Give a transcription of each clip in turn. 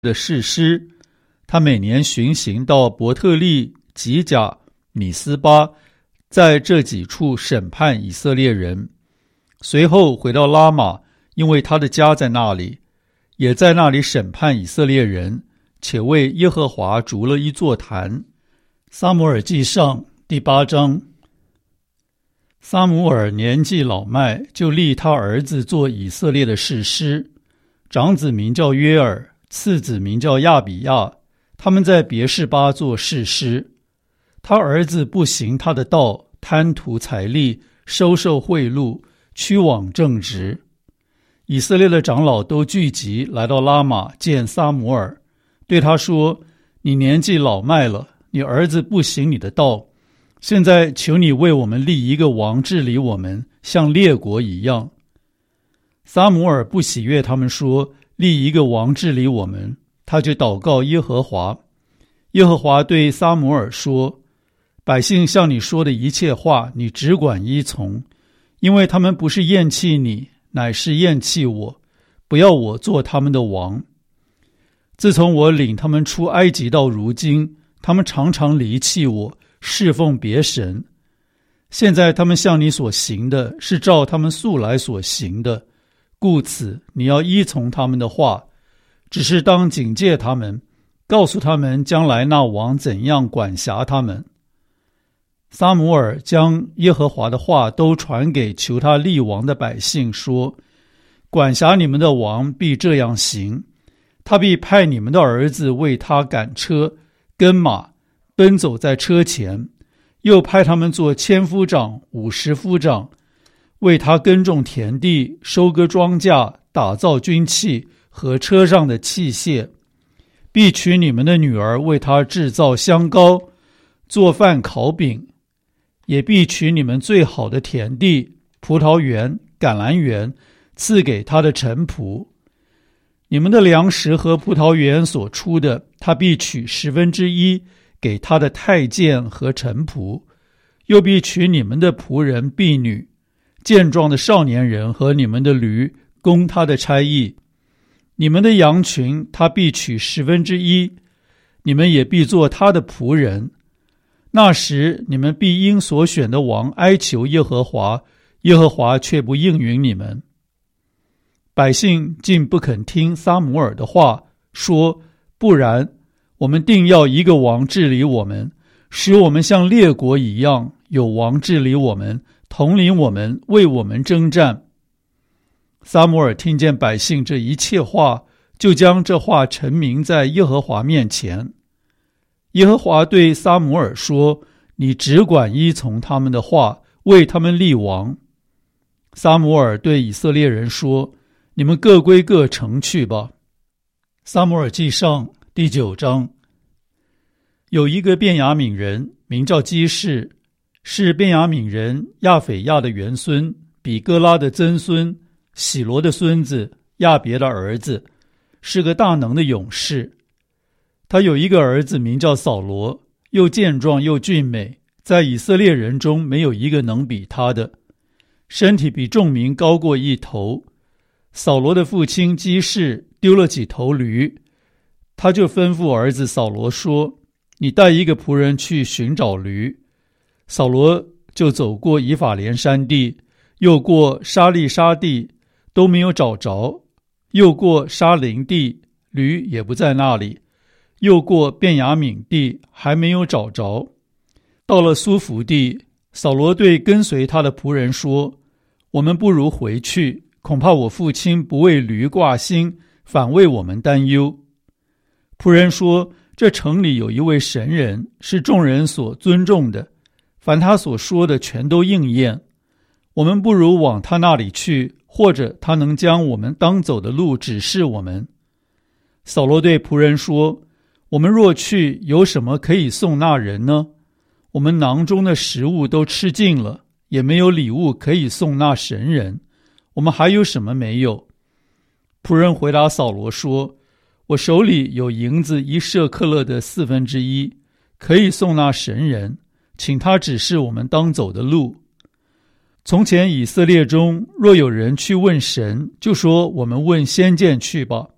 的士师，他每年巡行到伯特利、吉甲、米斯巴，在这几处审判以色列人。随后回到拉玛，因为他的家在那里，也在那里审判以色列人，且为耶和华筑了一座坛。撒母耳记上第8章。撒母耳年纪老迈，就立他儿子做以色列的士师，长子名叫约尔，次子名叫亚比亚，他们在别是巴做士师。他儿子不行他的道，贪图财利，收受贿赂，屈枉正直。以色列的长老都聚集来到拉玛见撒母耳，对他说：你年纪老迈了，你儿子不行你的道，现在求你为我们立一个王治理我们，像列国一样。撒母耳不喜悦他们说立一个王治理我们，他就祷告耶和华。耶和华对撒母耳说：百姓向你说的一切话，你只管依从，因为他们不是厌弃你，乃是厌弃我，不要我做他们的王。自从我领他们出埃及到如今，他们常常离弃我，侍奉别神。现在他们向你所行的，是照他们素来所行的，故此你要依从他们的话，只是当警戒他们，告诉他们将来那王怎样管辖他们。撒母耳将耶和华的话都传给求他立王的百姓，说：管辖你们的王必这样行，他必派你们的儿子为他赶车跟马，奔走在车前，又派他们做1000夫长、50夫长，为他耕种田地，收割庄稼，打造军器和车上的器械。必娶你们的女儿为他制造香膏，做饭烤饼，也必取你们最好的田地、葡萄园、橄榄园，赐给他的臣仆。你们的粮食和葡萄园所出的，他必取1/10给他的太监和臣仆，又必取你们的仆人、婢女、健壮的少年人和你们的驴，供他的差役。你们的羊群，他必取1/10，你们也必做他的仆人。那时你们必因所选的王哀求耶和华，耶和华却不应允你们。百姓竟不肯听撒母耳的话，说：不然，我们定要一个王治理我们，使我们像列国一样，有王治理我们，统领我们，为我们征战。撒母耳听见百姓这一切话，就将这话陈明在耶和华面前。耶和华对撒母耳说：你只管依从他们的话，为他们立王。撒母耳对以色列人说：你们各归各城去吧。撒母耳记上第9章。有一个便雅悯人，名叫基士，是便雅悯人亚斐亚的元孙，比哥拉的曾孙，喜罗的孙子，亚别的儿子，是个大能的勇士。他有一个儿子名叫扫罗，又健壮又俊美，在以色列人中没有一个能比他的，身体比众民高过一头。扫罗的父亲基士丢了几头驴，他就吩咐儿子扫罗说：你带一个仆人去寻找驴。扫罗就走过以法莲山地，又过沙利沙地，都没有找着，又过沙林地，驴也不在那里，又过便雅悯地，还没有找着。到了苏弗地，扫罗对跟随他的仆人说：我们不如回去，恐怕我父亲不为驴挂心，反为我们担忧。仆人说：这城里有一位神人，是众人所尊重的，凡他所说的全都应验。我们不如往他那里去，或者他能将我们当走的路指示我们。扫罗对仆人说：我们若去，有什么可以送那人呢？我们囊中的食物都吃尽了，也没有礼物可以送那神人，我们还有什么没有？仆人回答扫罗说：我手里有银子1舍克勒的1/4，可以送那神人，请他指示我们当走的路。从前以色列中若有人去问神，就说我们问先见去吧。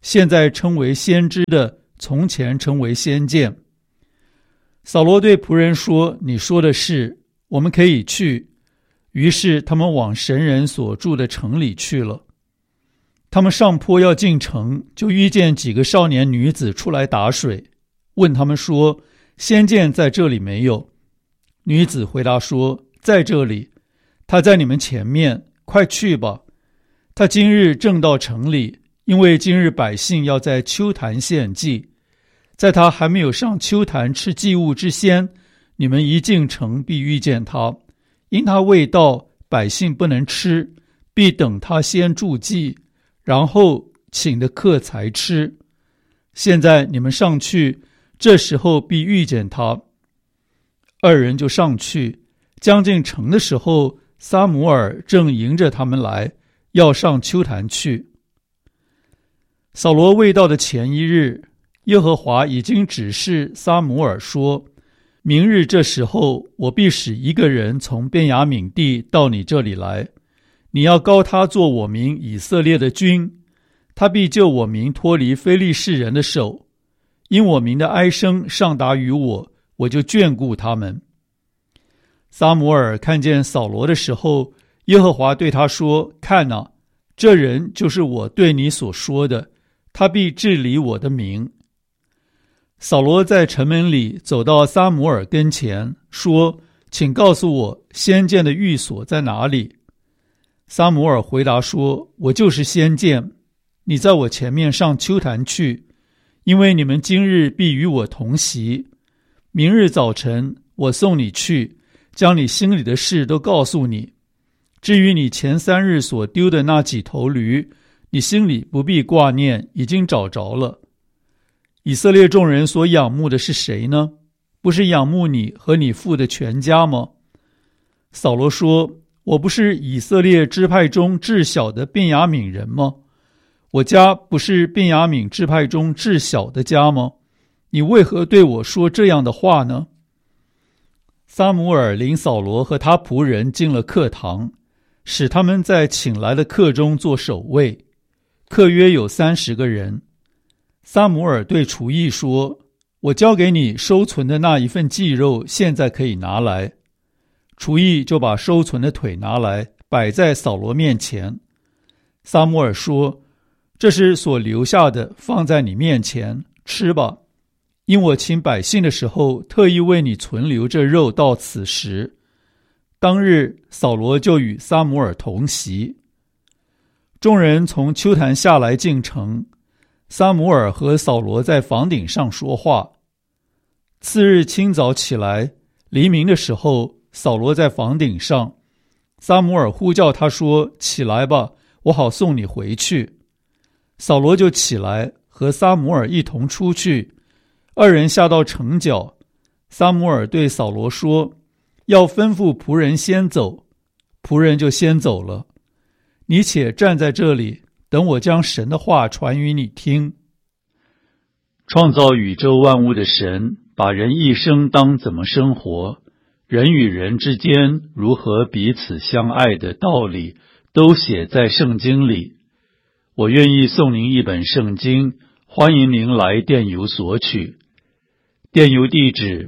现在称为先知的，从前称为先见。扫罗对仆人说，你说的是，我们可以去。于是他们往神人所住的城里去了。他们上坡要进城，就遇见几个少年女子出来打水，问他们说，先见在这里没有？女子回答说，在这里，他在你们前面，快去吧。他今日正到城里，因为今日百姓要在秋坛献祭，在他还没有上秋坛吃祭物之先，你们一进城必遇见他，因他未到，百姓不能吃，必等他先祝祭，然后请的客才吃。现在你们上去，这时候必遇见他。二人就上去，将近城的时候，撒母耳正迎着他们来，要上秋坛去。扫罗未到的前一日，耶和华已经指示撒母耳说，明日这时候，我必使一个人从便雅悯地到你这里来，你要膏他做我民以色列的君，他必救我民脱离非利士人的手，因我民的哀声上达于我，我就眷顾他们。撒母耳看见扫罗的时候，耶和华对他说，看哪，这人就是我对你所说的，他必治理我的民。扫罗在城门里走到撒母耳跟前，说，请告诉我先见的寓所在哪里？撒母耳回答说，我就是先见，你在我前面上秋坛去，因为你们今日必与我同席，明日早晨我送你去，将你心里的事都告诉你。至于你前3日所丢的那几头驴，你心里不必挂念，已经找着了。以色列众人所仰慕的是谁呢？不是仰慕你和你父的全家吗？扫罗说，我不是以色列支派中至小的便雅悯人吗？我家不是便雅悯支派中至小的家吗？你为何对我说这样的话呢？撒母耳领扫罗和他仆人进了客堂，使他们在请来的客中做守卫，客约有30个人。撒母耳对厨役说，我交给你收存的那一份祭肉现在可以拿来。厨役就把收存的腿拿来，摆在扫罗面前。撒母耳说，这是所留下的，放在你面前，吃吧。因我请百姓的时候，特意为你存留这肉到此时。当日扫罗就与撒母耳同席。众人从秋坛下来进城，撒母耳和扫罗在房顶上说话。次日清早起来，黎明的时候，扫罗在房顶上，撒母耳呼叫他说，起来吧，我好送你回去。扫罗就起来，和撒母耳一同出去。二人下到城角，撒母耳对扫罗说，要吩咐仆人先走。仆人就先走了。你且站在这里，等我将神的话传于你听。创造宇宙万物的神，把人一生当怎么生活，人与人之间如何彼此相爱的道理，都写在圣经里。我愿意送您一本圣经，欢迎您来电邮索取。电邮地址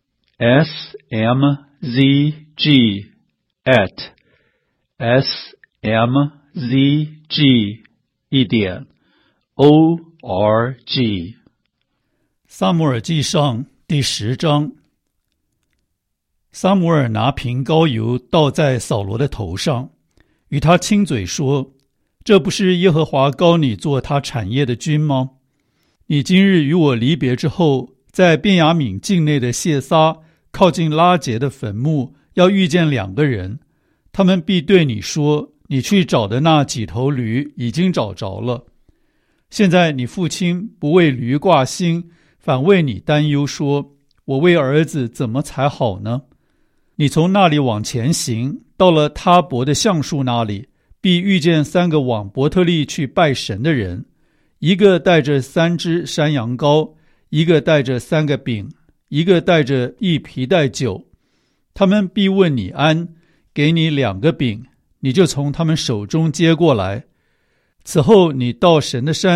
smzg@smzg.org。 撒母耳记上第10章。撒母耳拿瓶膏油倒在扫罗的头上，与他亲嘴说，这不是耶和华膏你做他产业的君吗？你今日与我离别之后，在便雅悯境内的谢撒靠近拉结的坟墓，要遇见2个人，他们必对你说，你去找的那几头驴已经找着了。现在你父亲不为驴挂心，反为你担忧，说，我为儿子怎么才好呢？你从那里往前行，到了他伯的橡树那里，必遇见3个往伯特利去拜神的人，一个带着3只山羊羔，一个带着3个饼，一个带着1皮带酒。他们必问你安，给你2个饼，你就从他们手中接过来。此后你到神的山，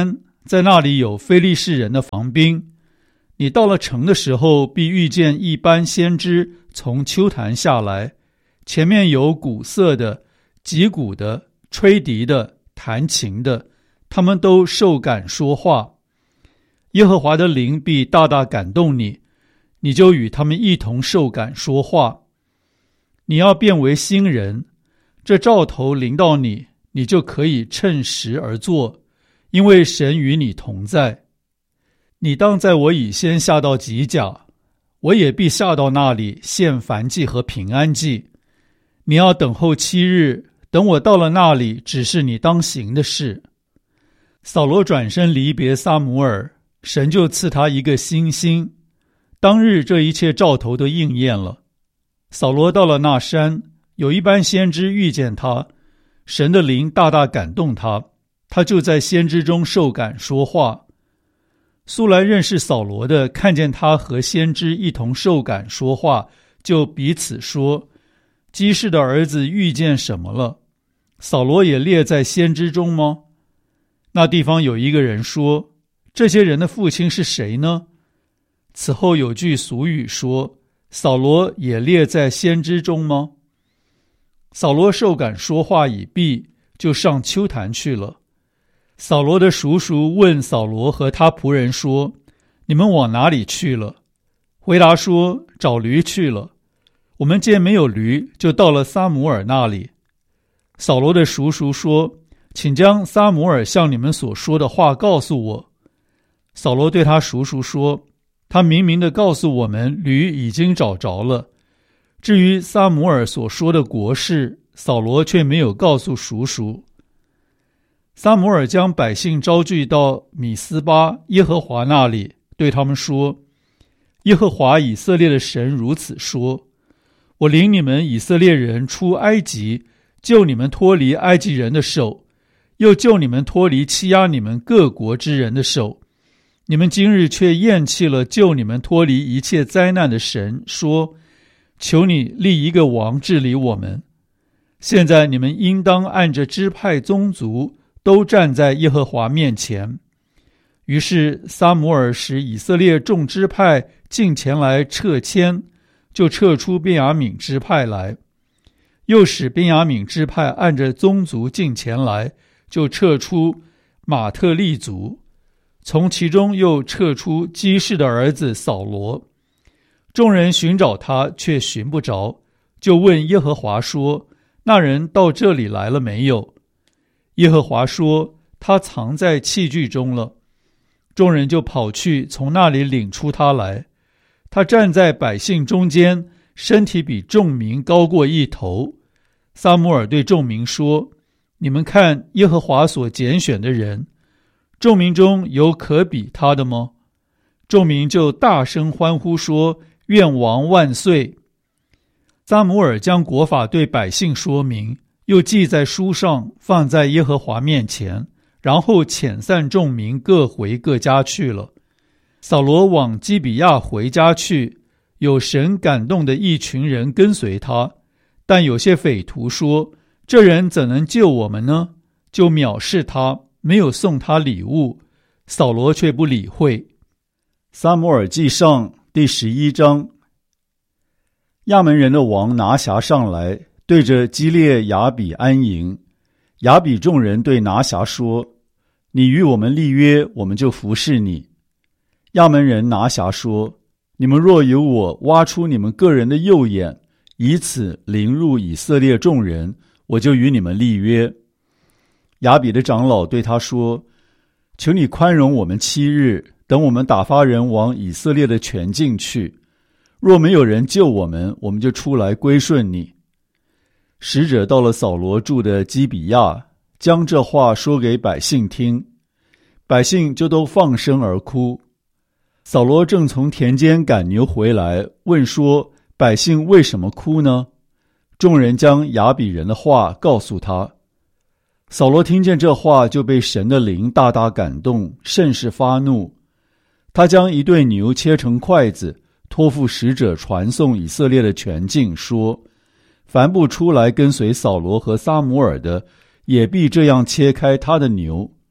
在那里有非利士人的防兵。你到了城的时候，必遇见一班先知从丘坛下来，前面有鼓瑟的、击鼓的、吹笛的、弹琴的，他们都受感说话。耶和华的灵必大大感动你，你就与他们一同受感说话。你要变为新人，这兆头临到你，你就可以趁时而做，因为神与你同在。你当在我以先下到吉甲，我也必下到那里献燔祭和平安祭。你要等候7日，等我到了那里，指示你当行的事。扫罗转身离别撒母耳，神就赐他一个新心。当日这一切兆头都应验了。扫罗到了那山，有一班先知遇见他，神的灵大大感动他，他就在先知中受感说话。素来认识扫罗的，看见他和先知一同受感说话，就彼此说，基士的儿子遇见什么了？扫罗也列在先知中吗？那地方有一个人说，这些人的父亲是谁呢？此后有句俗语说，扫罗也列在先知中吗？扫罗受感说话已毕，就上丘坛去了。扫罗的叔叔问扫罗和他仆人说，你们往哪里去了？回答说，找驴去了。我们见没有驴，就到了撒母耳那里。扫罗的叔叔说，请将撒母耳向你们所说的话告诉我。扫罗对他叔叔说，他明明地告诉我们，驴已经找着了。至于撒母耳所说的国事，扫罗却没有告诉叔叔。撒母耳将百姓招聚到米斯巴耶和华那里，对他们说，耶和华以色列的神如此说，我领你们以色列人出埃及，救你们脱离埃及人的手，又救你们脱离欺压你们各国之人的手。你们今日却厌弃了救你们脱离一切灾难的神，说，求你立一个王治理我们。现在你们应当按着支派宗族都站在耶和华面前。于是撒母耳使以色列众支派进前来撤迁，就撤出便雅悯支派来；又使便雅悯支派按着宗族进前来，就撤出马特利族，从其中又撤出基士的儿子扫罗。众人寻找他，却寻不着，就问耶和华说，那人到这里来了没有？耶和华说，他藏在器具中了。众人就跑去，从那里领出他来。他站在百姓中间，身体比众民高过一头。撒母耳对众民说，你们看耶和华所拣选的人，众民中有可比他的吗？众民就大声欢呼说，愿王万岁。撒母耳将国法对百姓说明，又记在书上，放在耶和华面前，然后遣散众民，各回各家去了。扫罗往基比亚回家去，有神感动的一群人跟随他，但有些匪徒说，这人怎能救我们呢？就藐视他，没有送他礼物。扫罗却不理会。撒母耳记上第11章。亚门人的王拿辖上来，对着基列雅比安营。雅比众人对拿辖说，你与我们立约，我们就服侍你。亚门人拿辖说，你们若有我挖出你们个人的右眼，以此凌辱以色列众人，我就与你们立约。雅比的长老对他说，求你宽容我们7日，等我们打发人往以色列的全境去。若没有人救我们，我们就出来归顺你。使者到了扫罗住的基比亚，将这话说给百姓听，百姓就都放声而哭。扫罗正从田间赶牛回来，问说，百姓为什么哭呢？众人将雅比人的话告诉他。扫罗听见这话，就被神的灵大大感动，甚是发怒。他将一对牛切成筷子，托付使者传送以色列的全境，说，凡不出来跟随扫罗和撒母耳的，也必这样切开他的牛。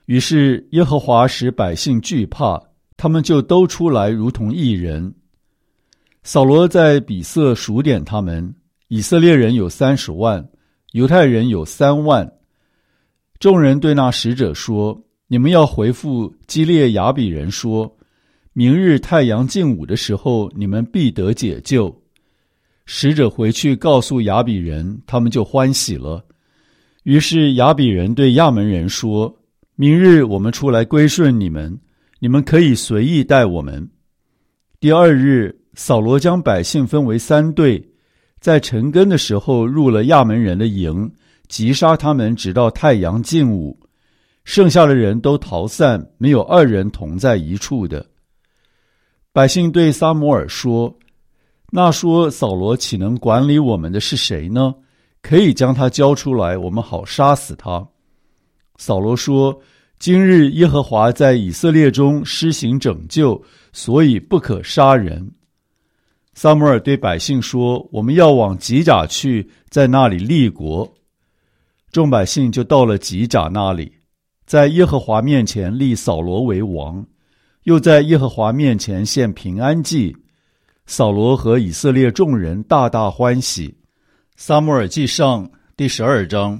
于是耶和华使百姓惧怕，他们就都出来如同一人。扫罗在比色数点他们，以色列人有30万，犹太人有3万。众人对那使者说：你们要回复基列雅比人说，明日太阳近午的时候，你们必得解救。使者回去告诉雅比人，他们就欢喜了。于是雅比人对亚门人说：明日我们出来归顺你们，你们可以随意待我们。第2日，扫罗将百姓分为3队，在晨更的时候入了亚门人的营，击杀他们，直到太阳近午。剩下的人都逃散，没有2人同在一处的。百姓对撒母耳说：那说扫罗岂能管理我们的是谁呢？可以将他交出来，我们好杀死他。扫罗说：今日耶和华在以色列中施行拯救，所以不可杀人。撒母耳对百姓说：我们要往吉甲去，在那里立国。众百姓就到了吉甲那里，在耶和华面前立扫罗为王，又在耶和华面前献平安祭。扫罗和以色列众人大大欢喜。撒母耳记上第12章。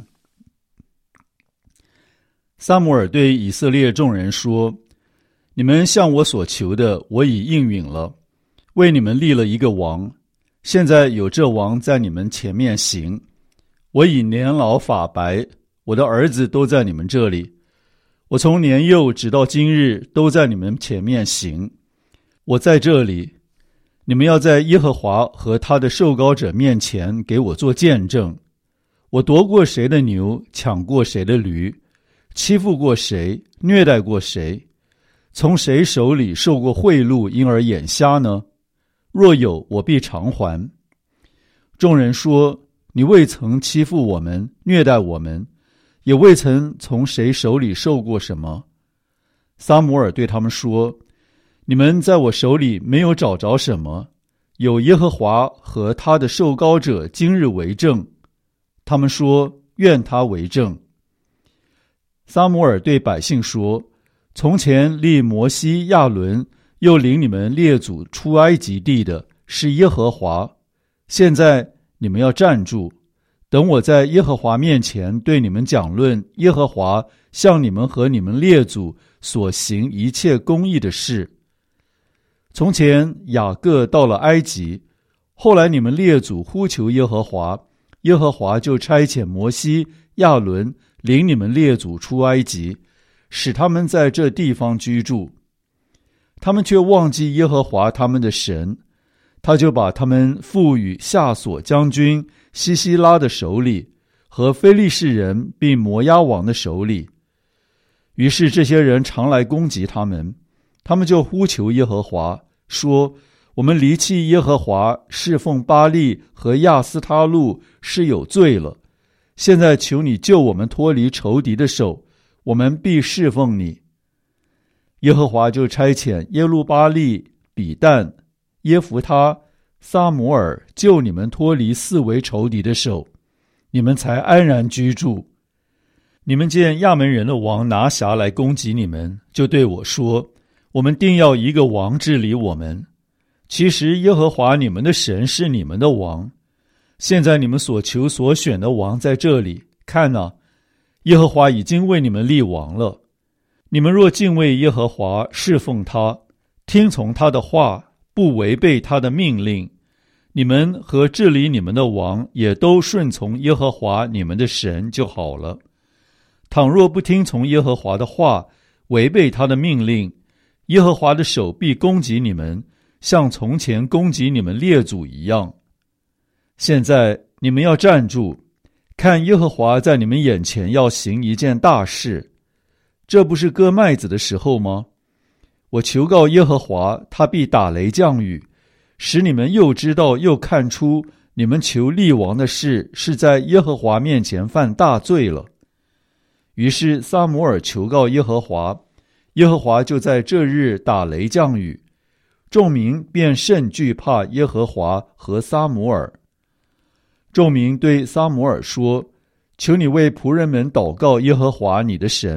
撒母耳对以色列众人说：你们向我所求的，我已应允了，为你们立了一个王。现在有这王在你们前面行。我已年老发白，我的儿子都在你们这里。我从年幼直到今日，都在你们前面行。我在这里，你们要在耶和华和他的受膏者面前给我做见证。我夺过谁的牛，抢过谁的驴，欺负过谁，虐待过谁，从谁手里受过贿赂，因而眼瞎呢？若有，我必偿还。众人说：你未曾欺负我们，虐待我们，也未曾从谁手里受过什么。撒母耳对他们说：你们在我手里没有找着什么，有耶和华和他的受膏者今日为证。他们说：愿他为证。撒母耳对百姓说：从前立摩西、亚伦，又领你们列祖出埃及地的是耶和华。现在你们要站住，等我在耶和华面前对你们讲论耶和华向你们和你们列祖所行一切公义的事。从前雅各到了埃及，后来你们列祖呼求耶和华，耶和华就差遣摩西、亚伦领你们列祖出埃及，使他们在这地方居住。他们却忘记耶和华他们的神，他就把他们付与夏索将军西西拉的手里，和非利士人并摩押王的手里。于是这些人常来攻击他们，他们就呼求耶和华，说：我们离弃耶和华，侍奉巴力和亚斯他路，是有罪了。现在求你救我们脱离仇敌的手，我们必侍奉你。耶和华就差遣耶路巴力、比但、耶弗他、撒母耳救你们脱离四围仇敌的手，你们才安然居住。你们见亚门人的王拿辖来攻击你们，就对我说：我们定要一个王治理我们。其实耶和华你们的神是你们的王。现在你们所求所选的王在这里，看哪，耶和华已经为你们立王了。你们若敬畏耶和华，侍奉他，听从他的话，不违背他的命令，你们和治理你们的王也都顺从耶和华你们的神就好了。倘若不听从耶和华的话，违背他的命令，耶和华的手必攻击你们，像从前攻击你们列祖一样。现在你们要站住，看耶和华在你们眼前要行一件大事。这不是割麦子的时候吗？我求告耶和华，他必打雷降雨，使你们又知道又看出，你们求立王的事是在耶和华面前犯大罪了。于是撒母耳求告耶和华，耶和华就在这日打雷降雨，众民便甚惧怕耶和华和撒母耳。众民对撒母耳说：求你为仆人们祷告耶和华你的神，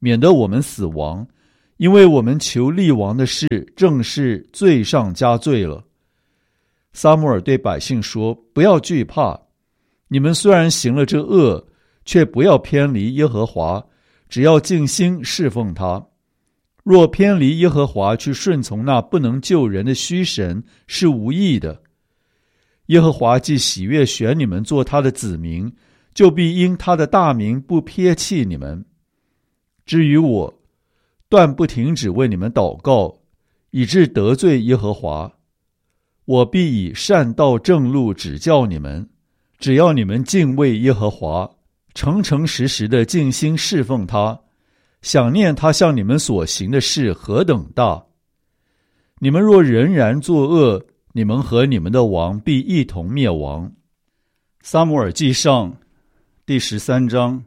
免得我们死亡，因为我们求立王的事正是罪上加罪了。”撒母耳对百姓说：“不要惧怕，你们虽然行了这恶，却不要偏离耶和华，只要尽心侍奉他。若偏离耶和华，去顺从那不能救人的虚神，是无益的。耶和华既喜悦选你们做他的子民，就必因他的大名不撇弃你们。至于我，断不停止为你们祷告，以致得罪耶和华。我必以善道正路指教你们，只要你们敬畏耶和华，诚诚实实的尽心侍奉他，想念他向你们所行的事何等大。你们若仍然作恶，你们和你们的王必一同灭亡。”撒母耳记上第13章。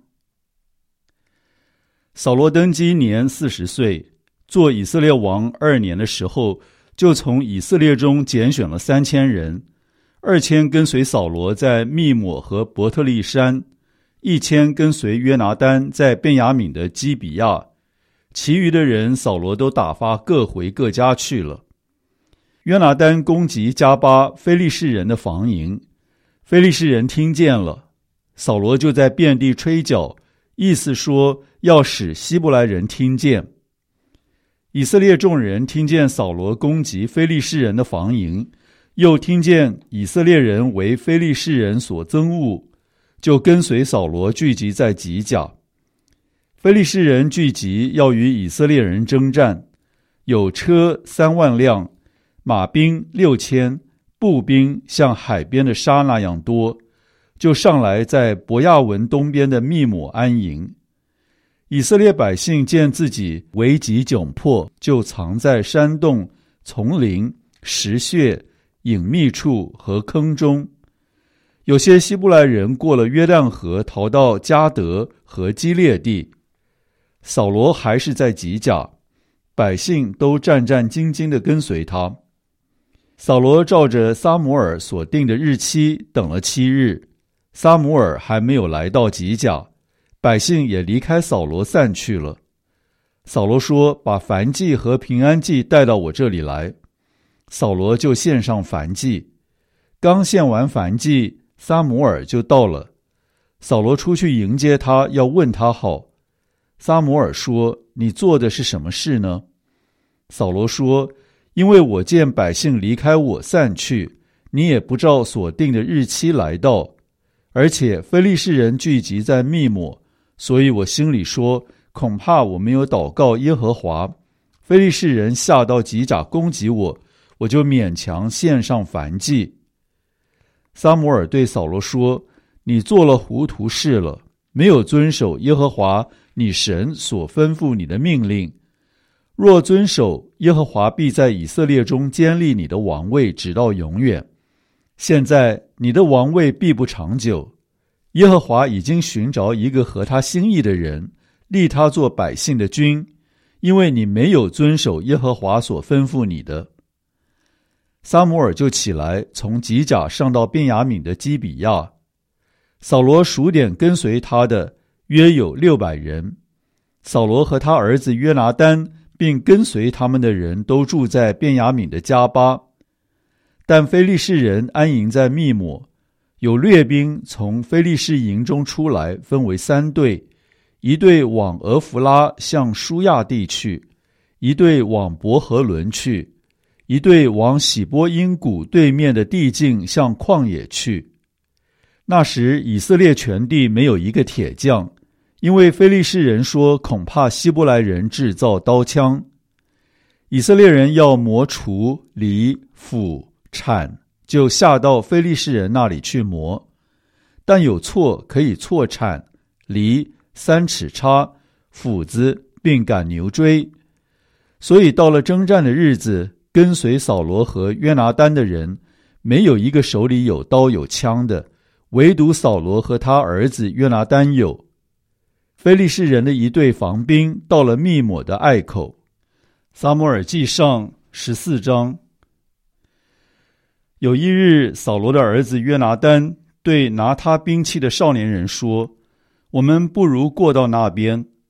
扫罗登基年40岁，做以色列王2年的时候，就从以色列中拣选了3000人，2000跟随扫罗在密抹和伯特利山，1000跟随约拿单在便雅悯的基比亚，其余的人扫罗都打发各回各家去了。约拿单攻击加巴非利士人的防营，非利士人听见了，扫罗就在遍地吹角，意思说要使希伯来人听见。以色列众人听见扫罗攻击非利士人的防营，又听见以色列人为非利士人所憎恶，就跟随扫罗聚集在吉甲。非利士人聚集要与以色列人征战，有车3万辆，马兵6000，步兵像海边的沙那样多，就上来在伯亚文东边的密抹安营。以色列百姓见自己危急窘迫，就藏在山洞、丛林、石穴、隐秘处和坑中。有些希伯来人过了约旦河，逃到迦得和基列地。扫罗还是在吉甲，百姓都战战兢兢地跟随他。扫罗照着撒母耳所定的日期等了7日，撒母耳还没有来到吉甲，百姓也离开扫罗散去了。扫罗说：“把燔祭和平安祭带到我这里来。”扫罗就献上燔祭。刚献完燔祭，撒母耳就到了。扫罗出去迎接他，要问他好。撒母耳说：“你做的是什么事呢？”扫罗说：“因为我见百姓离开我散去，你也不照所定的日期来到，而且非利士人聚集在密抹，所以我心里说，恐怕我没有祷告耶和华，非利士人下到吉甲攻击我，我就勉强献上燔祭。”撒母耳对扫罗说：“你做了糊涂事了，没有遵守耶和华你神所吩咐你的命令。若遵守，耶和华必在以色列中坚立你的王位，直到永远。现在你的王位必不长久。耶和华已经寻找一个合他心意的人，立他做百姓的君，因为你没有遵守耶和华所吩咐你的。”撒母耳就起来，从吉甲上到便雅悯的基比亚。扫罗数点跟随他的约有600人。扫罗和他儿子约拿单并跟随他们的人都住在便雅悯的迦巴。但非利士人安营在密抹，有掠兵从非利士营中出来，分为3队，一队往俄弗拉向舒亚地去，一队往伯和伦去，一队往喜波因谷对面的地境向旷野去。那时以色列全地没有一个铁匠，因为非利士人说恐怕希伯来人制造刀枪。以色列人要磨锄、犁、斧、铲，就下到非利士人那里去磨。但有锉可以锉铲、犁、3尺叉、斧子，并赶牛追。所以到了征战的日子，跟随扫罗和约拿单的人，没有一个手里有刀有枪的，唯独扫罗和他儿子约拿单有。非利士人的一队防兵到了密抹的隘口。撒母耳记上14章。有一日，扫罗的儿子约拿单对拿他兵器的少年人说：“我们不如过到那边。”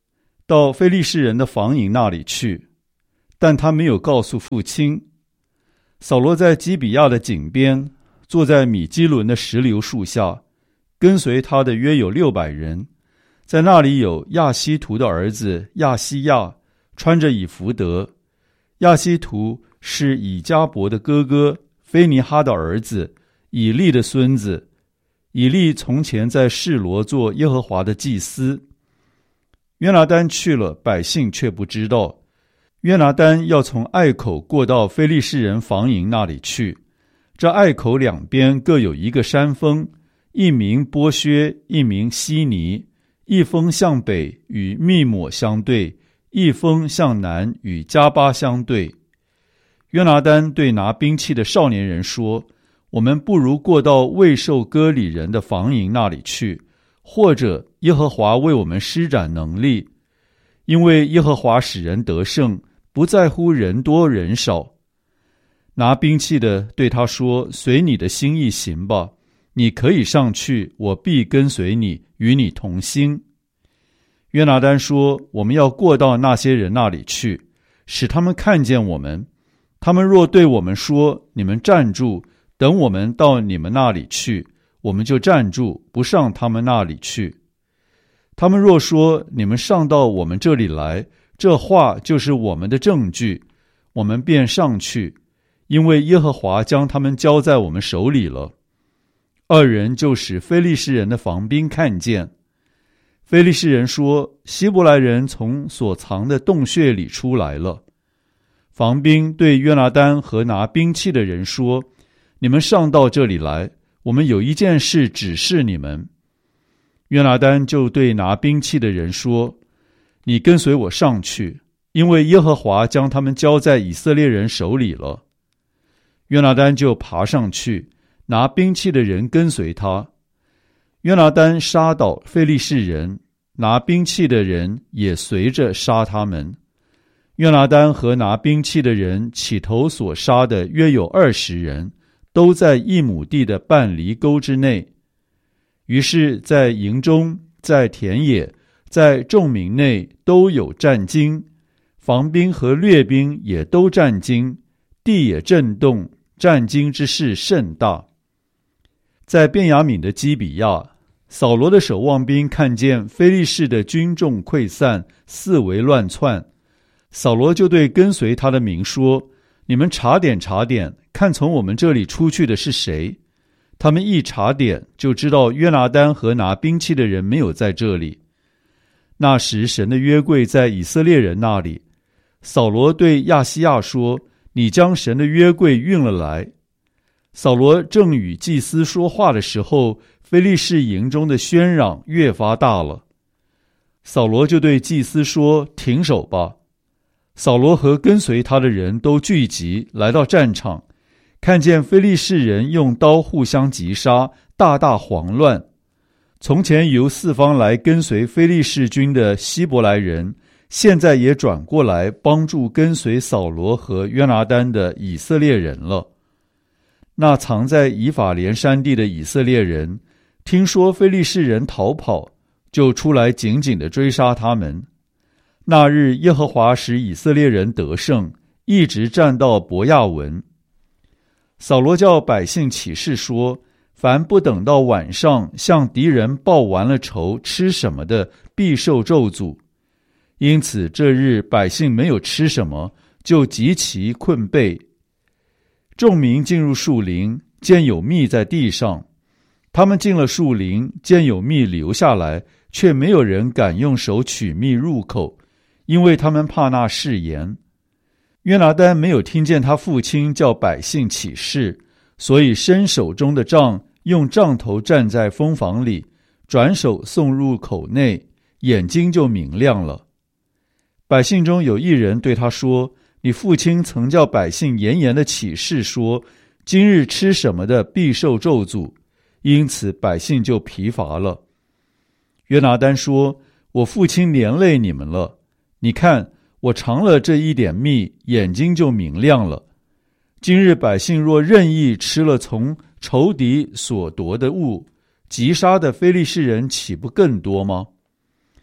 到非利士人的防营那里去，但他没有告诉父亲。扫罗在基比亚的井边，坐在米基伦的石榴树下，跟随他的约有600人。在那里有亚希图的儿子亚西亚，穿着以弗得。亚希图是以迦伯的哥哥，菲尼哈的儿子，以利的孙子。以利从前在示罗做耶和华的祭司。约拿单去了，百姓却不知道。约拿单要从隘口过到非利士人防营那里去，这隘口两边各有一个山峰，一名波薛，一名西尼，一峰向北与密抹相对，一峰向南与加巴相对。约拿单对拿兵器的少年人说，我们不如过到未受割礼人的防营那里去，或者耶和华为我们施展能力，因为耶和华使人得胜，不在乎人多人少。拿兵器的对他说，随你的心意行吧，你可以上去，我必跟随你，与你同心。约拿单说，我们要过到那些人那里去，使他们看见我们。他们若对我们说，你们站住，等我们到你们那里去，我们就站住，不上他们那里去。他们若说，你们上到我们这里来，这话就是我们的证据，我们便上去，因为耶和华将他们交在我们手里了。二人就使非利士人的防兵看见。非利士人说，希伯来人从所藏的洞穴里出来了。防兵对约拿单和拿兵器的人说，你们上到这里来，我们有一件事指示你们。约拿单就对拿兵器的人说，你跟随我上去，因为耶和华将他们交在以色列人手里了。约拿单就爬上去，拿兵器的人跟随他。约拿单杀倒非利士人，拿兵器的人也随着杀他们。约拿单和拿兵器的人起头所杀的约有20人，都在1亩地的半犁沟之内。于是在营中，在田野，在众民内都有战惊，防兵和掠兵也都战惊，地也震动，战惊之事甚大。在便雅悯的基比亚，扫罗的守望兵看见非利士的军众溃散，四围乱窜。扫罗就对跟随他的民说，你们查点查点，看从我们这里出去的是谁。他们一查点，就知道约拿单和拿兵器的人没有在这里。那时神的约柜在以色列人那里。扫罗对亚西亚说，你将神的约柜运了来。扫罗正与祭司说话的时候，非利士营中的喧嚷越发大了。扫罗就对祭司说，停手吧。扫罗和跟随他的人都聚集来到战场，看见非利士人用刀互相击杀，大大慌乱。从前由四方来跟随非利士军的希伯来人，现在也转过来帮助跟随扫罗和约拿单的以色列人了。那藏在以法莲山地的以色列人，听说非利士人逃跑，就出来紧紧地追杀他们。那日耶和华使以色列人得胜，一直战到伯亚文。扫罗叫百姓起誓说，凡不等到晚上向敌人报完了仇，吃什么的，必受咒诅。因此这日百姓没有吃什么，就极其困惫。众民进入树林，见有蜜在地上。他们进了树林，见有蜜留下来，却没有人敢用手取蜜入口，因为他们怕那誓言。约拿单没有听见他父亲叫百姓起誓，所以伸手中的杖，用杖头站在蜂房里，转手送入口内，眼睛就明亮了。百姓中有一人对他说，你父亲曾叫百姓严严的起誓说，今日吃什么的必受咒诅，因此百姓就疲乏了。约拿单说，我父亲连累你们了，你看我尝了这一点蜜，眼睛就明亮了。今日百姓若任意吃了从仇敌所夺的物，击杀的非利士人岂不更多吗？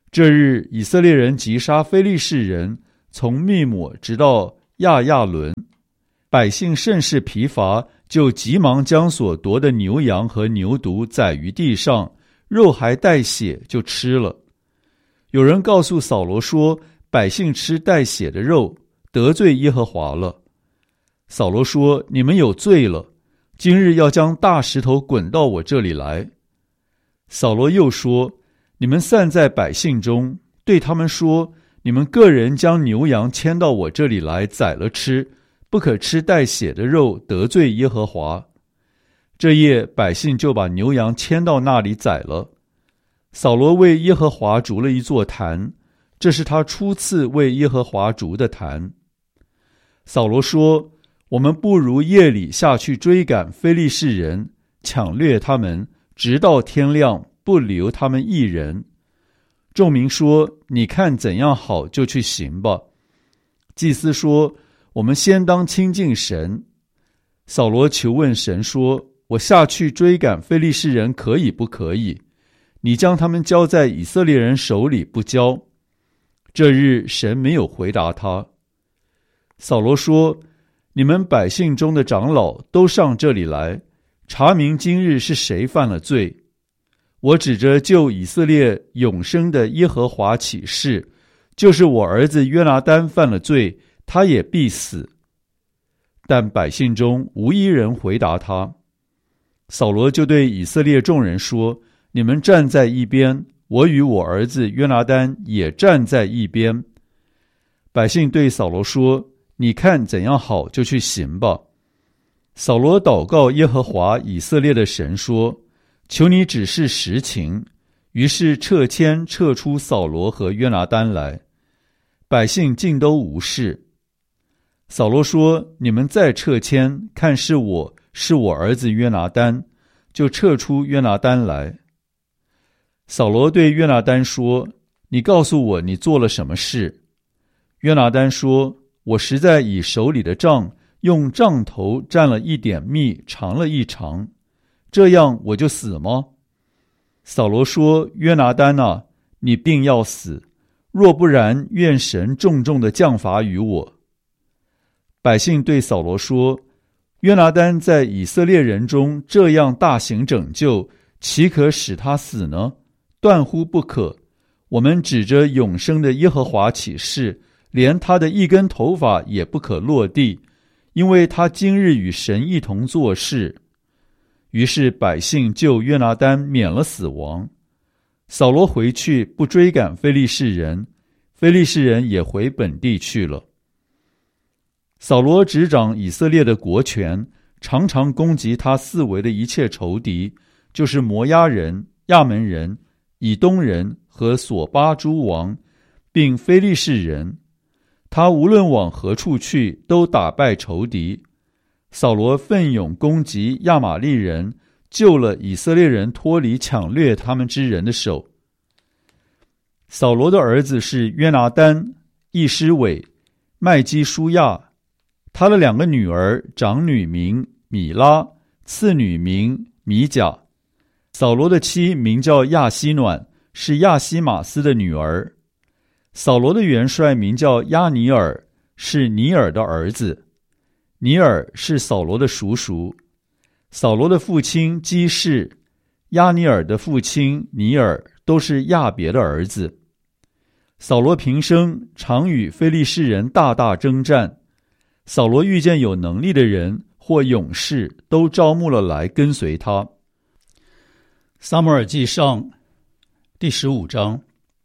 这日以色列人击杀非利士人，从密抹直到亚亚伦，百姓甚是疲乏，就急忙将所夺的牛羊和牛犊宰于地上，肉还带血，就吃了。有人告诉扫罗说，百姓吃带血的肉，得罪耶和华了。扫罗说，你们有罪了，今日要将大石头滚到我这里来。扫罗又说，你们散在百姓中，对他们说，你们个人将牛羊牵到我这里来宰了吃，不可吃带血的肉，得罪耶和华。这夜百姓就把牛羊牵到那里宰了。扫罗为耶和华筑了一座坛，这是他初次为耶和华筑的坛。扫罗说，我们不如夜里下去追赶非利士人，抢掠他们，直到天亮，不留他们一人。众民说，你看怎样好就去行吧。祭司说，我们先当亲近神。扫罗求问神说，我下去追赶非利士人可以不可以？你将他们交在以色列人手里不交。这日神没有回答他。扫罗说，你们百姓中的长老都上这里来，查明今日是谁犯了罪。我指着救以色列永生的耶和华起誓，就是我儿子约拿单犯了罪，他也必死。但百姓中无一人回答他。扫罗就对以色列众人说，你们站在一边，我与我儿子约拿单也站在一边。百姓对扫罗说，你看怎样好就去行吧。扫罗祷告耶和华以色列的神说，求你指示实情。于是撤出扫罗和约拿单来，百姓尽都无事。扫罗说，你们再撤迁，看是我儿子约拿单，就撤出约拿单来。扫罗对约拿单说，你告诉我你做了什么事。约拿单说，我实在以手里的杖用杖头蘸了一点蜜尝了一尝，这样我就死吗？扫罗说，约拿单啊，你定要死，若不然，愿神重重的降罚于我。百姓对扫罗说，约拿单在以色列人中这样大行拯救，岂可使他死呢？断乎不可。我们指着永生的耶和华起誓，连他的一根头发也不可落地，因为他今日与神一同做事。于是百姓就约拿单免了死亡。扫罗回去不追赶非利士人，非利士人也回本地去了。扫罗执掌以色列的国权，常常攻击他四围的一切仇敌，就是摩押人、亚门人、以东人和索巴诸王，并非利士人。他无论往何处去，都打败仇敌。扫罗奋勇攻击亚玛力人，救了以色列人脱离抢掠他们之人的手。扫罗的儿子是约拿单、易施伟、麦基舒亚。他的两个女儿，长女名米拉，次女名米甲。扫罗的妻名叫亚希暖，是亚希马斯的女儿。扫罗的元帅名叫亚尼尔，是尼尔的儿子。尼尔是扫罗的叔叔。扫罗的父亲基士、亚尼尔的父亲尼尔都是亚别的儿子。扫罗平生常与非利士人大大征战。扫罗遇见有能力的人或勇士，都招募了来跟随他。撒母耳记上第15章。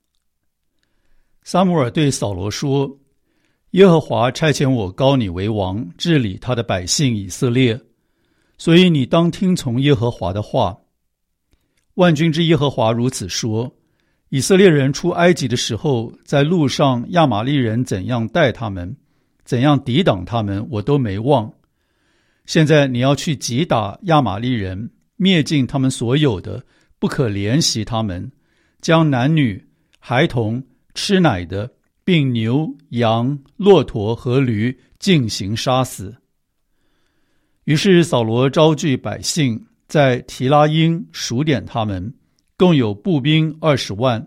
撒母耳对扫罗说，耶和华差遣我膏你为王，治理他的百姓以色列，所以你当听从耶和华的话。万军之耶和华如此说，以色列人出埃及的时候，在路上亚玛力人怎样待他们，怎样抵挡他们，我都没忘。现在你要去击打亚玛力人，灭尽他们所有的，不可怜惜他们，将男女、孩童、吃奶的，并牛、羊、骆驼和驴尽行杀死。于是扫罗招聚百姓，在提拉因数点他们，共有步兵20万，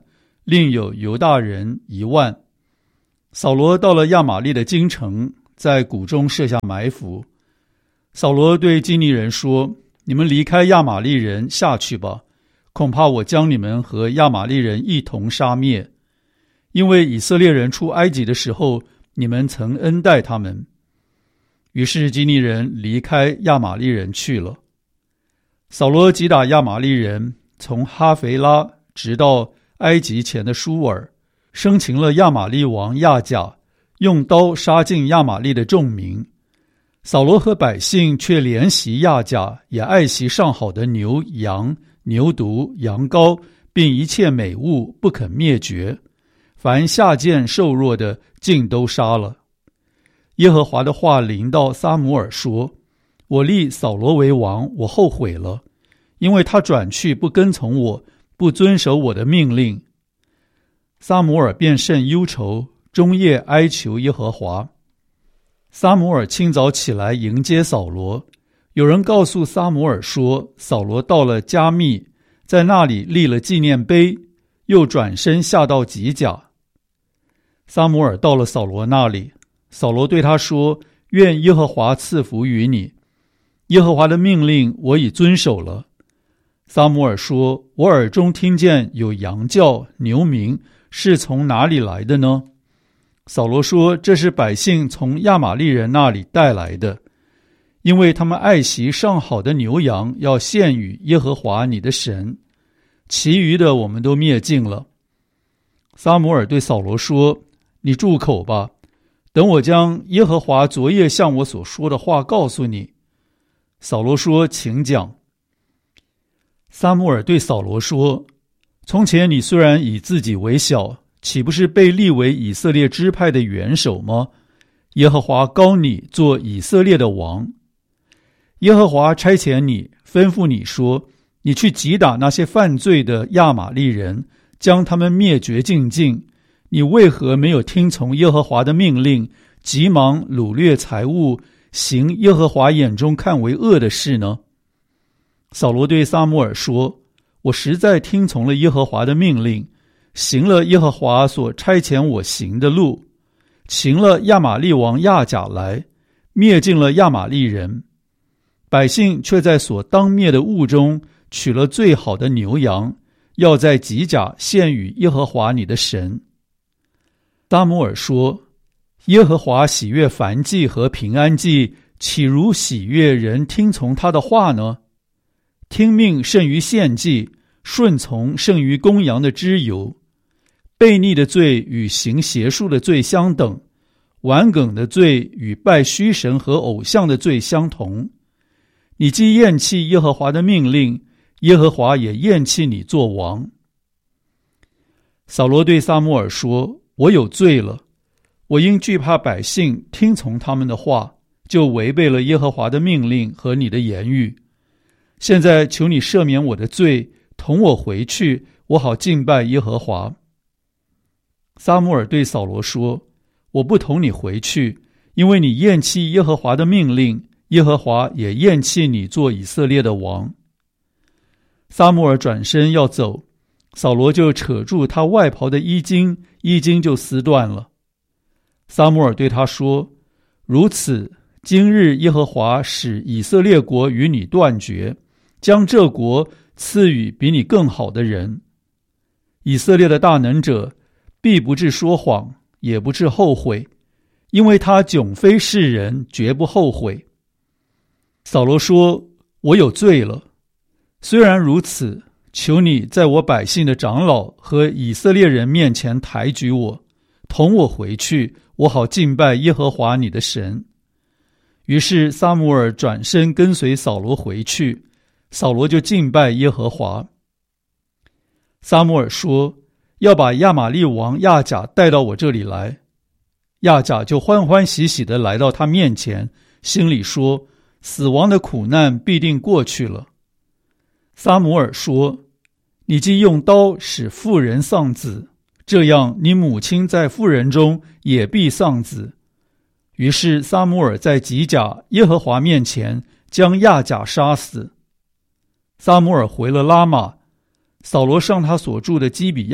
另有犹大人10000。扫罗到了亚玛力的京城，在谷中设下埋伏。扫罗对基尼人说：你们离开亚玛力人下去吧，恐怕我将你们和亚玛力人一同杀灭，因为以色列人出埃及的时候，你们曾恩待他们。于是基尼人离开亚玛力人去了。扫罗击打亚玛力人，从哈肥拉直到埃及前的舒尔，生擒了亚玛力王亚甲，用刀杀尽亚玛力的众民。扫罗和百姓却怜惜亚甲，也爱惜上好的牛羊、牛犊、羊羔，并一切美物，不肯灭绝。凡下贱瘦弱的，尽都杀了。耶和华的话临到撒母耳说：我立扫罗为王，我后悔了，因为他转去不跟从我，不遵守我的命令。撒母耳便甚忧愁，终夜哀求耶和华。撒母耳清早起来迎接扫罗，有人告诉撒母耳说，扫罗到了加密，在那里立了纪念碑，又转身下到吉甲。撒母耳到了扫罗那里，扫罗对他说：愿耶和华赐福于你，耶和华的命令我已遵守了。撒母耳说：我耳中听见有羊叫、牛鸣，是从哪里来的呢？扫罗说：这是百姓从亚玛力人那里带来的，因为他们爱惜上好的牛羊，要献与耶和华你的神，其余的我们都灭尽了。撒母耳对扫罗说：你住口吧，等我将耶和华昨夜向我所说的话告诉你。扫罗说：请讲。撒母耳对扫罗说：从前你虽然以自己为小，岂不是被立为以色列支派的元首吗？耶和华膏你做以色列的王。耶和华差遣你，吩咐你说：你去击打那些犯罪的亚玛力人，将他们灭绝尽尽。你为何没有听从耶和华的命令，急忙掳掠财物，行耶和华眼中看为恶的事呢？扫罗对撒母耳说：我实在听从了耶和华的命令，行了耶和华所差遣我行的路，擒了亚玛力王亚甲来，灭尽了亚玛力人。百姓却在所当灭的物中取了最好的牛羊，要在吉甲献与耶和华你的神。撒母耳说：耶和华喜悦燔祭和平安祭，岂如喜悦人听从他的话呢？听命胜于献祭，顺从胜于公羊的脂油。悖逆的罪与行邪术的罪相等，顽梗的罪与拜虚神和偶像的罪相同。你既厌弃耶和华的命令，耶和华也厌弃你做王。扫罗对撒母耳说：我有罪了，我因惧怕百姓，听从他们的话，就违背了耶和华的命令和你的言语。现在求你赦免我的罪，同我回去，我好敬拜耶和华。撒母耳对扫罗说：我不同你回去，因为你厌弃耶和华的命令，耶和华也厌弃你做以色列的王。撒母耳转身要走，扫罗就扯住他外袍的衣襟，衣襟就撕断了。撒母耳对他说：如此，今日耶和华使以色列国与你断绝，将这国赐予比你更好的人。以色列的大能者必不致说谎，也不致后悔，因为他迥非世人，绝不后悔。扫罗说：我有罪了，虽然如此，求你在我百姓的长老和以色列人面前抬举我，同我回去，我好敬拜耶和华你的神。于是撒母耳转身跟随扫罗回去，扫罗就敬拜耶和华。撒母耳说：要把亚玛力王亚甲带到我这里来。亚甲就欢欢喜喜地来到他面前，心里说：死亡的苦难必定过去了。撒母耳说：你既用刀使妇人丧子，这样你母亲在妇人中也必丧子。于是撒母耳在吉甲耶和华面前将亚甲杀死。撒母耳回了拉玛，扫罗上他所住的基比亚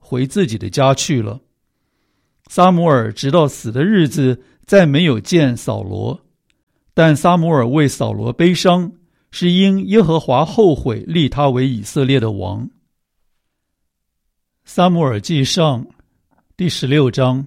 回自己的家去了。撒母耳直到死的日子再没有见扫罗，但撒母耳为扫罗悲伤，是因耶和华后悔立他为以色列的王。撒母耳记上第16章。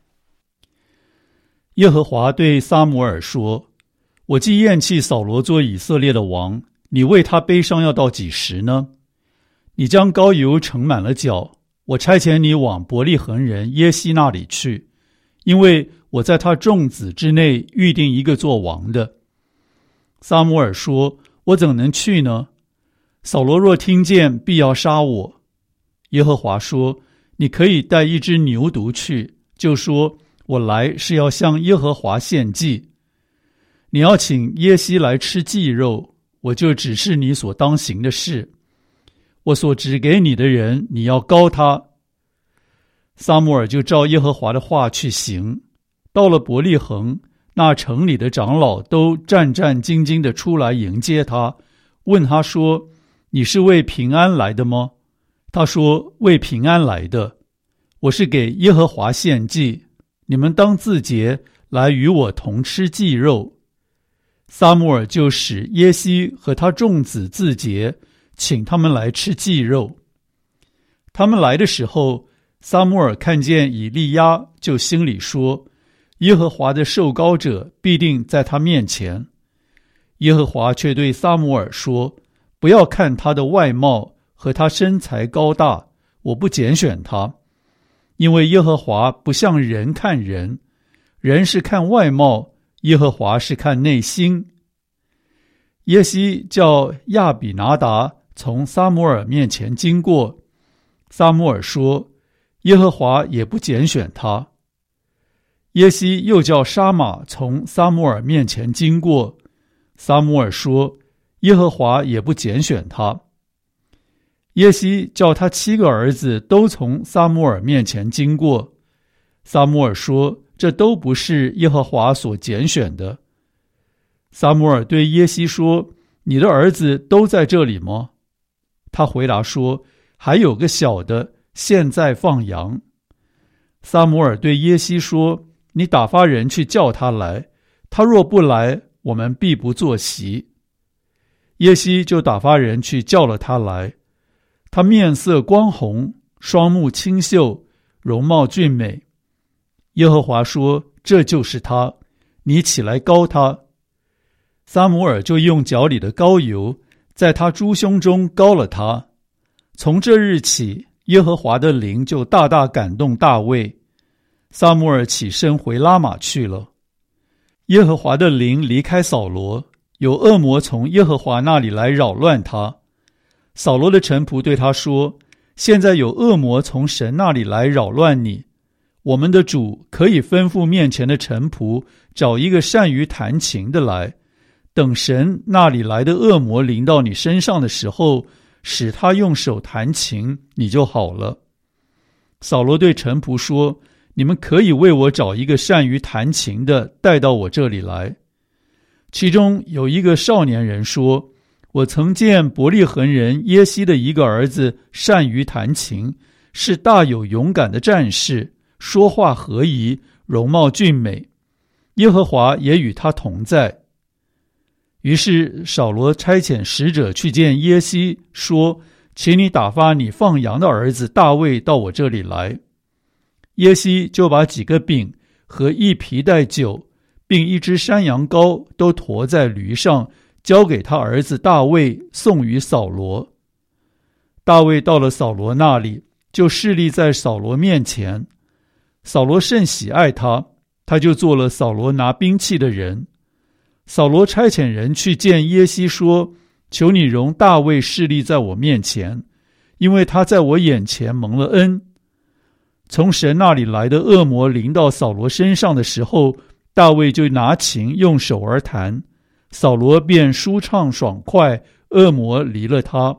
耶和华对撒母耳说：我既厌弃扫罗做以色列的王，你为他悲伤要到几时呢？你将膏油盛满了脚，我差遣你往伯利恒人耶西那里去，因为我在他众子之内预定一个做王的。撒母耳说：我怎能去呢？扫罗若听见，必要杀我。耶和华说：你可以带一只牛犊去，就说我来是要向耶和华献祭。你要请耶西来吃祭肉，我就指示你所当行的事。我所指给你的人，你要膏他。撒母耳就照耶和华的话去行。到了伯利恒，那城里的长老都战战兢兢地出来迎接他，问他说：你是为平安来的吗？他说：为平安来的。我是给耶和华献祭，你们当自洁，来与我同吃祭肉。撒母耳就使耶西和他众子自洁，请他们来吃祭肉。他们来的时候，撒母耳看见以利亚，就心里说：耶和华的受膏者必定在他面前。耶和华却对撒母耳说：不要看他的外貌和他身材高大，我不拣选他。因为耶和华不像人看人，人是看外貌，耶和华是看内心。耶西叫亚比拿达从撒母耳面前经过，撒母耳说：耶和华也不拣选他。耶西又叫沙玛从撒母耳面前经过，撒母耳说：耶和华也不拣选他。耶西叫他7个儿子都从撒母耳面前经过，撒母耳说：这都不是耶和华所拣选的。撒母耳对耶西说：你的儿子都在这里吗？他回答说：还有个小的，现在放羊。撒母耳对耶西说：你打发人去叫他来，他若不来，我们必不坐席。耶西就打发人去叫了他来，他面色光红，双目清秀，容貌俊美。耶和华说：这就是他，你起来膏他。撒母耳就用脚里的膏油在他猪胸中膏了他。从这日起，耶和华的灵就大大感动大卫。撒母耳起身回拉玛去了。耶和华的灵离开扫罗，有恶魔从耶和华那里来扰乱他。扫罗的臣仆对他说：现在有恶魔从神那里来扰乱你，我们的主可以吩咐面前的臣仆找一个善于弹琴的来，等神那里来的恶魔临到你身上的时候，使他用手弹琴，你就好了。扫罗对臣仆说：你们可以为我找一个善于弹琴的带到我这里来。其中有一个少年人说：我曾见伯利恒人耶西的一个儿子善于弹琴，是大有勇敢的战士，说话和宜，容貌俊美，耶和华也与他同在。于是扫罗差遣使者去见耶西，说：请你打发你放羊的儿子大卫到我这里来。耶西就把几个饼和一皮带酒，并一只山羊羔都驮在驴上，交给他儿子大卫，送与扫罗。大卫到了扫罗那里，就侍立在扫罗面前。扫罗甚喜爱他，他就做了扫罗拿兵器的人。扫罗差遣人去见耶西说：求你容大卫侍立在我面前，因为他在我眼前蒙了恩。从神那里来的恶魔临到扫罗身上的时候，大卫就拿琴用手而弹，扫罗便舒畅爽快，恶魔离了他。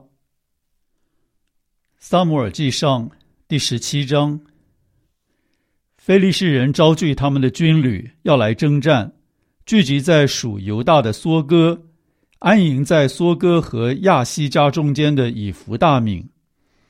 撒母耳记上第17章。非利士人招聚他们的军旅，要来征战，聚集在属犹大的梭哥，安营在梭哥和亚西家中间的以弗大敏。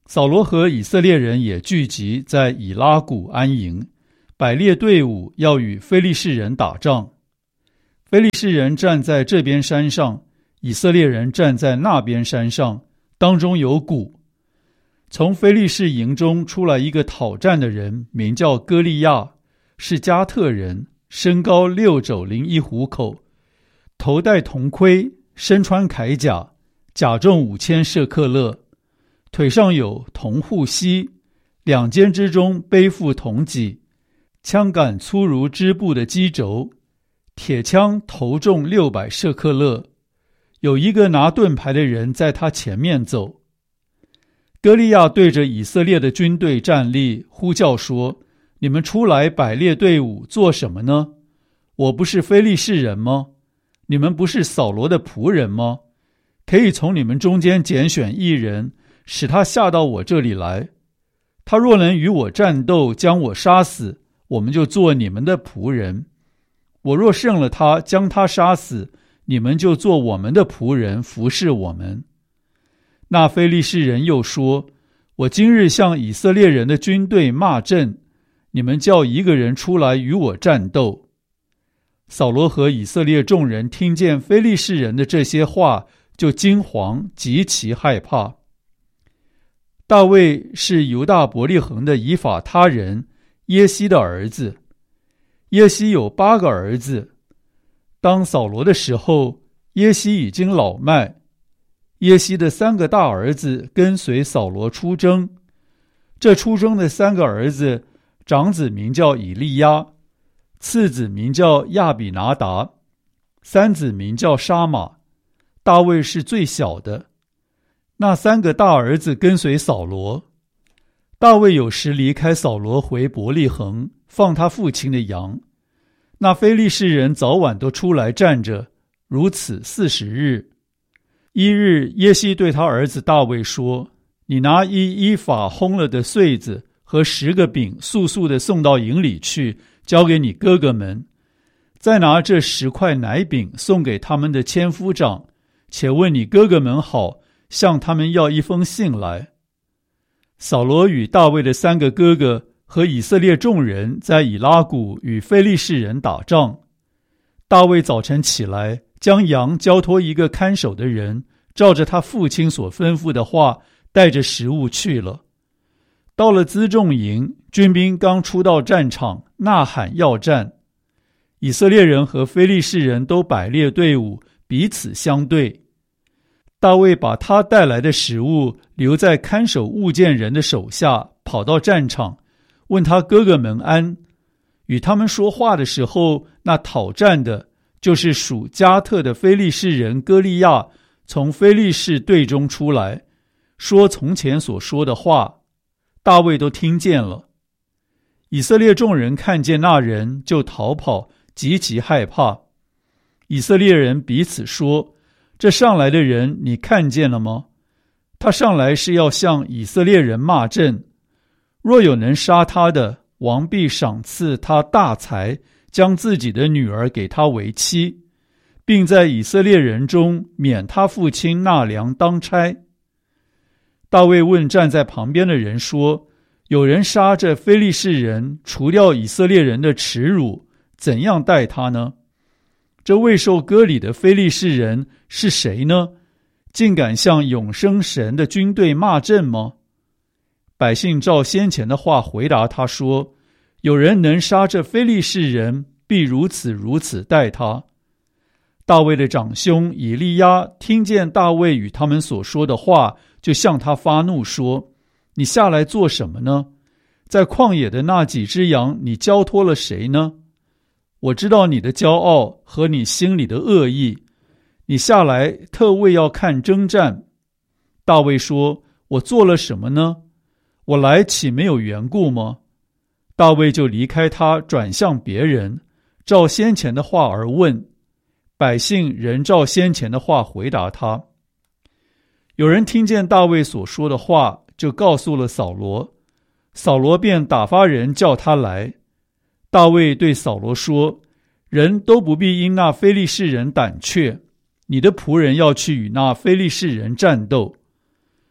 扫罗和以色列人也聚集在以拉谷安营，摆列队伍要与非利士人打仗。非利士人站在这边山上，以色列人站在那边山上，当中有谷。从非利士营中出来一个讨战的人，名叫歌利亚，是加特人，身高6肘01虎口，头戴铜盔，身穿铠甲，甲重5000舍克勒，腿上有铜护膝，两肩之中背负铜戟，枪杆粗如织布的机轴，铁枪头重600舍克勒。有一个拿盾牌的人在他前面走。歌利亚对着以色列的军队站立，呼叫说：你们出来摆列队伍做什么呢？我不是非利士人吗？你们不是扫罗的仆人吗？可以从你们中间拣选一人，使他下到我这里来。他若能与我战斗，将我杀死，我们就做你们的仆人。我若胜了他，将他杀死，你们就做我们的仆人，服侍我们。那非利士人又说：我今日向以色列人的军队骂阵，你们叫一个人出来与我战斗。扫罗和以色列众人听见非利士人的这些话，就惊惶，极其害怕。大卫是犹大伯利恒的以法他人耶西的儿子，耶西有8个儿子。当扫罗的时候，耶西已经老迈。耶西的3个大儿子跟随扫罗出征，这出征的3个儿子，长子名叫以利亚，次子名叫亚比拿达，三子名叫沙马。大卫是最小的。那3个大儿子跟随扫罗。大卫有时离开扫罗回伯利恒，放他父亲的羊。那非利士人早晚都出来站着，如此40日。一日，耶西对他儿子大卫说：你拿一依法烘了的穗子和10个饼，速速地送到营里去，交给你哥哥们。再拿这10块奶饼送给他们的千夫长，且问你哥哥们好，向他们要一封信来。扫罗与大卫的3个哥哥和以色列众人在以拉谷与非利士人打仗。大卫早晨起来，将羊交托一个看守的人，照着他父亲所吩咐的话，带着食物去了。到了辎重营，军兵刚出到战场，呐喊要战。以色列人和非利士人都摆列队伍，彼此相对。大卫把他带来的食物留在看守物件人的手下，跑到战场，问他哥哥们安。与他们说话的时候，那讨战的，就是属加特的非利士人歌利亚，从非利士队中出来，说从前所说的话，大卫都听见了。以色列众人看见那人，就逃跑，极其害怕。以色列人彼此说：这上来的人你看见了吗？他上来是要向以色列人骂阵。若有能杀他的，王必赏赐他大财，将自己的女儿给他为妻，并在以色列人中免他父亲纳粮当差。大卫问站在旁边的人说：有人杀这非利士人，除掉以色列人的耻辱，怎样待他呢？这未受割礼的非利士人是谁呢？竟敢向永生神的军队骂阵吗？百姓照先前的话回答他说：有人能杀这非利士人，必如此如此待他。大卫的长兄以利亚听见大卫与他们所说的话，就向他发怒说：你下来做什么呢？在旷野的那几只羊，你交托了谁呢？我知道你的骄傲和你心里的恶意，你下来特为要看征战。大卫说：我做了什么呢？我来岂没有缘故吗？大卫就离开他，转向别人，照先前的话而问。百姓仍照先前的话回答他。有人听见大卫所说的话，就告诉了扫罗。扫罗便打发人叫他来。大卫对扫罗说：人都不必因那非利士人胆怯，你的仆人要去与那非利士人战斗。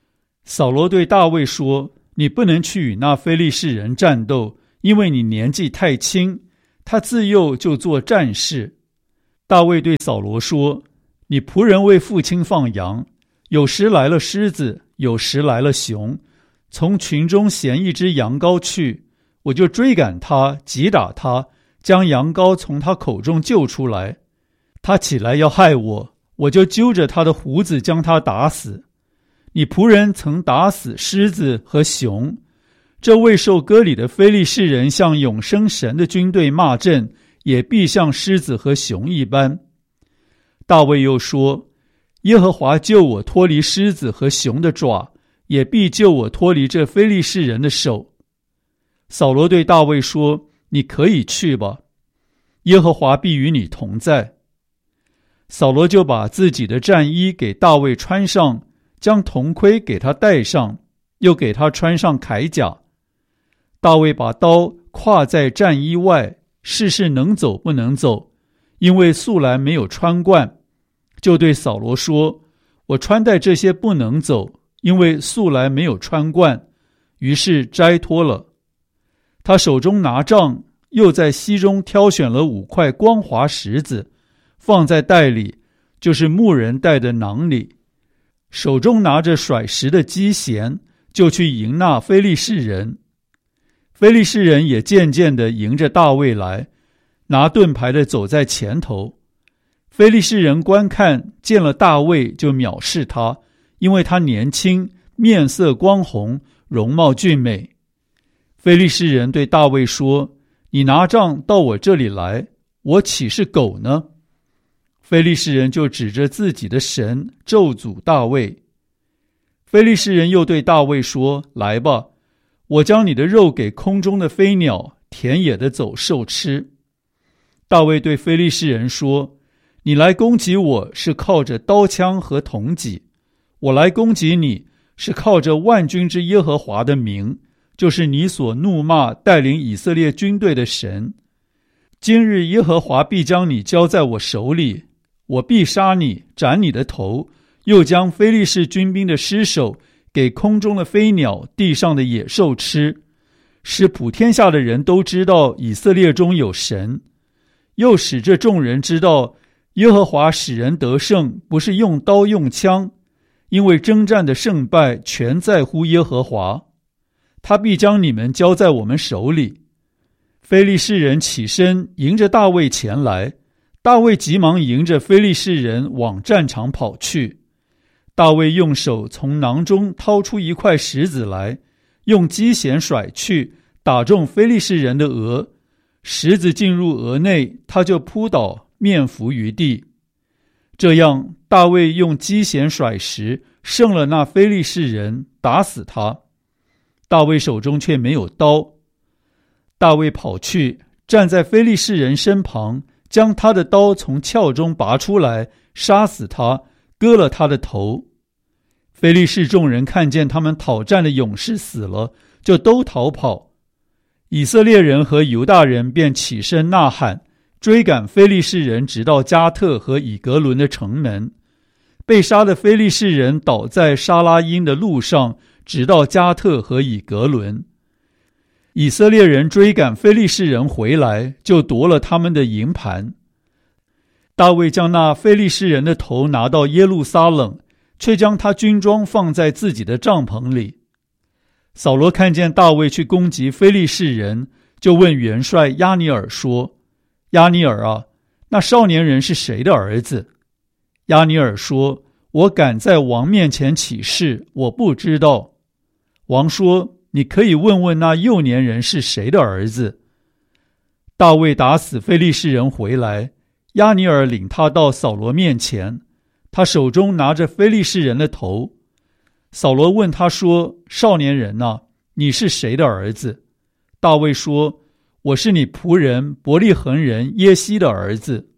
扫罗对大卫说：你不能去与那非利士人战斗，因为你年纪太轻，他自幼就做战士。大卫对扫罗说：你仆人为父亲放羊，有时来了狮子，有时来了熊，从群中衔一只羊羔去，我就追赶他，击打他，将羊羔从他口中救出来。他起来要害我，我就揪着他的胡子将他打死。你仆人曾打死狮子和熊，这未受割礼的非利士人向永生神的军队骂阵，也必像狮子和熊一般。大卫又说：耶和华救我脱离狮子和熊的爪，也必救我脱离这非利士人的手。扫罗对大卫说：你可以去吧，耶和华必与你同在。扫罗就把自己的战衣给大卫穿上，将铜盔给他戴上，又给他穿上铠甲。大卫把刀挎在战衣外，试试能走不能走，因为素来没有穿惯，就对扫罗说：我穿戴这些不能走，因为素来没有穿惯。于是摘脱了。他手中拿杖，又在溪中挑选了5块光滑石子，放在袋里，就是牧人带的囊里，手中拿着甩石的机弦，就去迎那非利士人。非利士人也渐渐地迎着大卫来，拿盾牌的走在前头。非利士人观看，见了大卫就藐视他，因为他年轻，面色光红，容貌俊美。非利士人对大卫说：你拿杖到我这里来，我岂是狗呢？非利士人就指着自己的神咒诅大卫。非利士人又对大卫说：来吧，我将你的肉给空中的飞鸟，田野的走兽吃。大卫对非利士人说：你来攻击我是靠着刀枪和铜戟，我来攻击你是靠着万军之耶和华的名，就是你所怒骂带领以色列军队的神。今日耶和华必将你交在我手里，我必杀你，斩你的头，又将非利士军兵的尸首给空中的飞鸟，地上的野兽吃，使普天下的人都知道以色列中有神，又使这众人知道耶和华使人得胜，不是用刀用枪，因为征战的胜败全在乎耶和华，他必将你们交在我们手里。非利士人起身迎着大卫前来，大卫急忙迎着非利士人往战场跑去。大卫用手从囊中掏出1块石子来，用机弦甩去，打中非利士人的额，石子进入额内，他就扑倒，面伏于地。这样大卫用机弦甩石，胜了那非利士人，打死他。大卫手中却没有刀。大卫跑去，站在非利士人身旁，将他的刀从鞘中拔出来，杀死他，割了他的头。非利士众人看见他们讨战的勇士死了，就都逃跑。以色列人和犹大人便起身呐喊，追赶非利士人，直到加特和以革伦的城门。被杀的非利士人倒在沙拉因的路上，直到加特和以革伦。以色列人追赶非利士人回来，就夺了他们的营盘。大卫将那非利士人的头拿到耶路撒冷，却将他军装放在自己的帐篷里。扫罗看见大卫去攻击非利士人，就问元帅押尼珥说：押尼珥啊，那少年人是谁的儿子？押尼珥说：我敢在王面前起誓，我不知道。王说：你可以问问那幼年人是谁的儿子。大卫打死非利士人回来，押尼珥领他到扫罗面前，他手中拿着非利士人的头。扫罗问他说：少年人啊，你是谁的儿子？大卫说：我是你仆人伯利恒人耶西的儿子。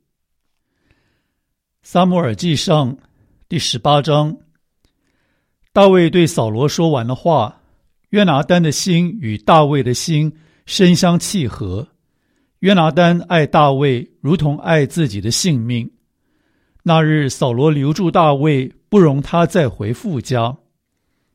撒母耳记上第18章。大卫对扫罗说完了话，约拿单的心与大卫的心深相契合。约拿单爱大卫如同爱自己的性命。那日扫罗留住大卫，不容他再回父家。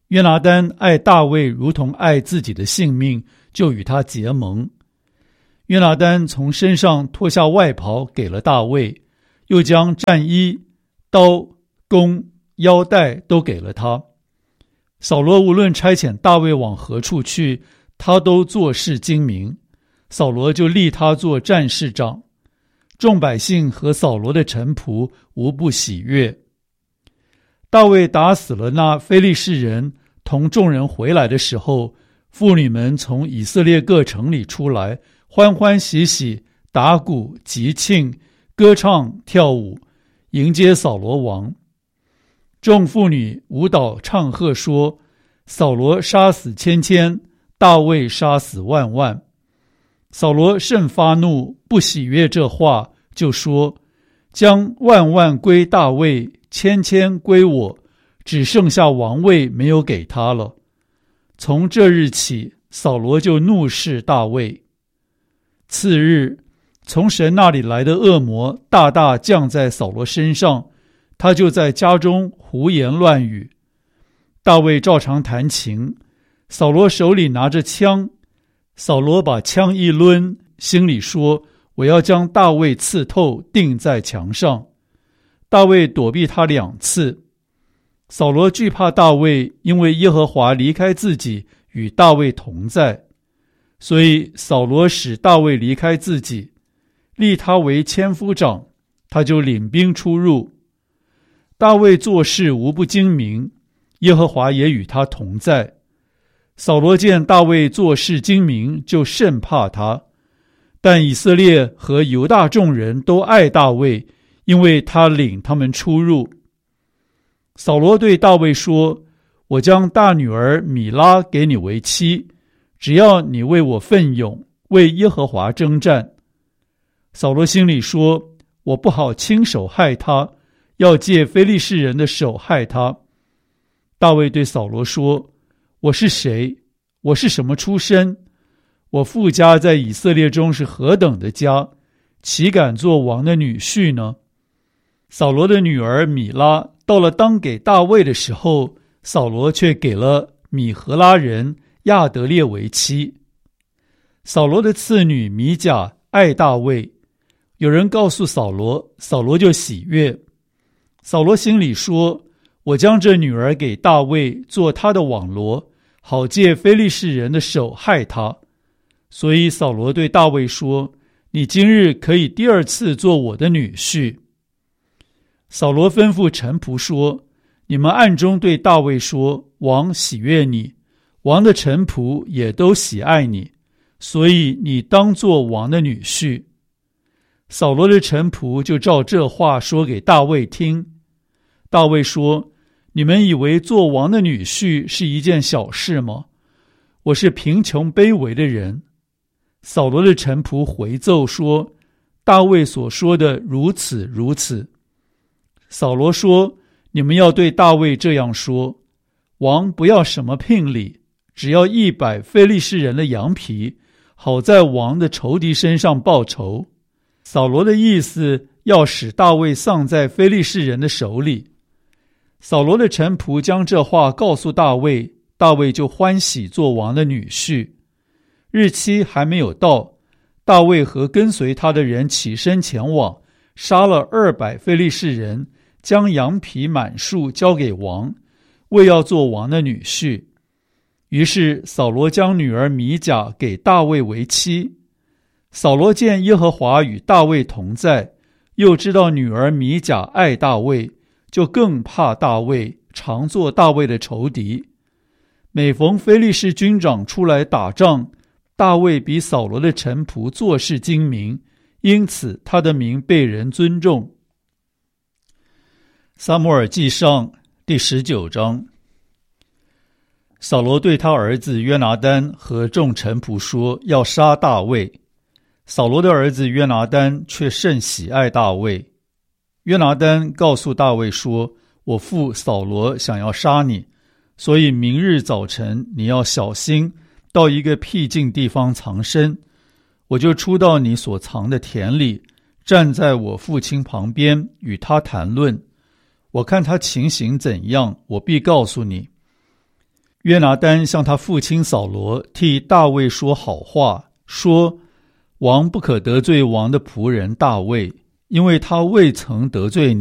约拿单爱大卫如同爱自己的性命，就与他结盟。约拿单从身上脱下外袍给了大卫，又将战衣、刀、弓、腰带都给了他。扫罗无论差遣大卫往何处去，他都做事精明，扫罗就立他做战士长。众百姓和扫罗的臣仆无不喜悦。大卫打死了那非利士人，同众人回来的时候，妇女们从以色列各城里出来，欢欢喜喜，打鼓集庆，歌唱跳舞，迎接扫罗王。众妇女舞蹈唱和说：扫罗杀死千千，大卫杀死万万。扫罗甚发怒，不喜悦这话，就说：将万万归大卫，千千归我，只剩下王位没有给他了。从这日起，扫罗就怒视大卫。次日，从神那里来的恶魔大大降在扫罗身上，他就在家中胡言乱语。大卫照常弹琴，扫罗手里拿着枪，扫罗把枪一抡，心里说：我要将大卫刺透，钉在墙上。大卫躲避他2次。扫罗惧怕大卫，因为耶和华离开自己，与大卫同在，所以扫罗使大卫离开自己，立他为千夫长，他就领兵出入。大卫做事无不精明，耶和华也与他同在。扫罗见大卫做事精明，就甚怕他。但以色列和犹大众人都爱大卫，因为他领他们出入。扫罗对大卫说：我将大女儿米拉给你为妻，只要你为我奋勇，为耶和华征战。扫罗心里说：我不好亲手害他，要借非利士人的手害他。大卫对扫罗说：我是谁？我是什么出身？我父家在以色列中是何等的家，岂敢做王的女婿呢？扫罗的女儿米拉到了当给大卫的时候，扫罗却给了米荷拉人亚得列为妻。扫罗的次女米甲爱大卫，有人告诉扫罗，扫罗就喜悦。扫罗心里说：我将这女儿给大卫做他的网罗，好借非利士人的手害他。所以扫罗对大卫说：你今日可以第2次做我的女婿。扫罗吩咐臣仆说：你们暗中对大卫说，王喜悦你，王的臣仆也都喜爱你，所以你当做王的女婿。扫罗的臣仆就照这话说给大卫听。大卫说：你们以为做王的女婿是一件小事吗？我是贫穷卑微的人。扫罗的臣仆回奏说：大卫所说的如此如此。扫罗说：你们要对大卫这样说，王不要什么聘礼，只要100非利士人的羊皮，好在王的仇敌身上报仇。扫罗的意思要使大卫丧在非利士人的手里。扫罗的臣仆将这话告诉大卫，大卫就欢喜做王的女婿。日期还没有到，大卫和跟随他的人起身前往，杀了200非利士人，将羊皮满数交给王，为要做王的女婿。于是扫罗将女儿米甲给大卫为妻。扫罗见耶和华与大卫同在，又知道女儿米甲爱大卫，就更怕大卫，常做大卫的仇敌。每逢非利士军长出来打仗，大卫比扫罗的臣仆做事精明，因此他的名被人尊重。撒母耳记上第19章。扫罗对他儿子约拿单和众臣仆说，要杀大卫。扫罗的儿子约拿单却甚喜爱大卫。约拿单告诉大卫说，我父扫罗想要杀你，所以明日早晨你要小心，到一个僻静地方藏身，我就出到你所藏的田里，站在我父亲旁边，与他谈论。我看他情形怎样，我必告诉你。 约拿单向他父亲扫罗替大卫说好话，说王不可得罪王的仆人大卫，因为他未曾得罪你，